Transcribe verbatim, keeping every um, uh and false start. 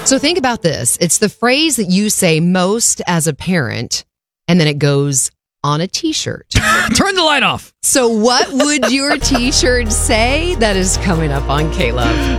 So think about this. It's the phrase that you say most as a parent, and then it goes on a t-shirt. Turn the light off. So what would your t-shirt say? That is coming up on K-Love.